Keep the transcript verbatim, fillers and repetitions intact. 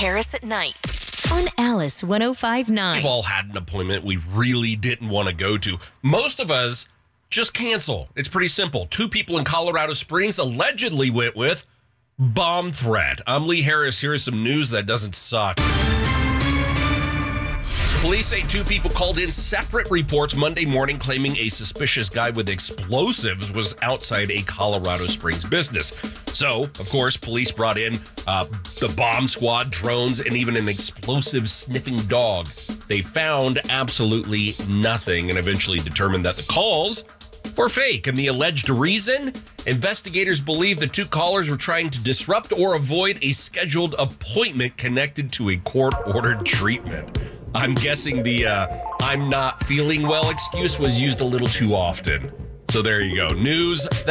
Harris at Night on Alice one oh five point nine. We've all had an appointment we really didn't want to go to. Most of us just cancel. It's pretty simple. Two people in Colorado Springs allegedly went with bomb threat. I'm Lee Harris. Here is some news that doesn't suck. Police say two people called in separate reports Monday morning claiming a suspicious guy with explosives was outside a Colorado Springs business. So, of course, police brought in uh, the bomb squad, drones, and even an explosive sniffing dog. They found absolutely nothing and eventually determined that the calls were fake. And the alleged reason? Investigators believe the two callers were trying to disrupt or avoid a scheduled appointment connected to a court-ordered treatment. I'm guessing the uh, I'm not feeling well excuse was used a little too often. So there you go. News that